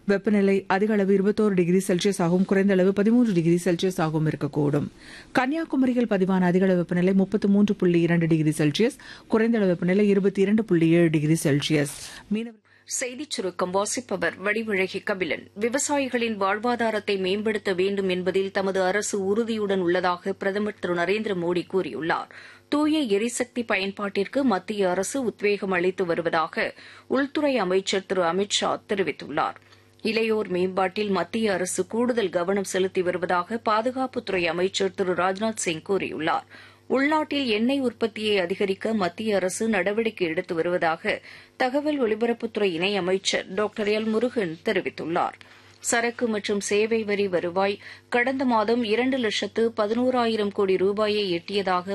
வெப்பநிலை அதிக அளவு 21 டிகிரி செல்சியஸ் ஆகவும் குறைந்த அளவு 13 டிகிரி செல்சியஸ் ஆகவும் இருக்கக்கூடும். கன்னியாகுமரியில் பதிவான அதிக அளவு வெப்பநிலை 33.2 டிகிரி செல்சியஸ், குறைந்த அளவு வெப்பநிலை 22.7 டிகிரி செல்சியஸ். செய்திச் சுருக்கம் வாசிப்பவர் வடிவழகி கபிலன். விவசாயிகளின் வாழ்வாதாரத்தை மேம்படுத்த வேண்டும் என்பதில் தமது அரசு உறுதியுடன் உள்ளதாக பிரதமர் திரு நரேந்திர மோடி கூறியுள்ளார். தூய எரிசக்தி பயன்பாட்டிற்கு மத்திய அரசு உத்வேகம் அளித்து வருவதாக உள்துறை அமைச்சர் திரு அமித் ஷா தெரிவித்துள்ளார். இளையோர் மேம்பாட்டில் மத்திய அரசு கூடுதல் கவனம் செலுத்தி வருவதாக பாதுகாப்புத்துறை அமைச்சர் திரு ராஜ்நாத் சிங் கூறியுள்ளார். உள்நாட்டில் எண்ணெய் உற்பத்தியை அதிகரிக்க மத்திய அரசு நடவடிக்கை எடுத்து வருவதாக தகவல் ஒலிபரப்புத்துறை இணையமைச்சர் டாக்டர் எல் முருகன் தெரிவித்துள்ளார். சரக்கு மற்றும் சேவை வரி வருவாய் கடந்த மாதம் 2,11,000 கோடி ரூபாயை எட்டியதாக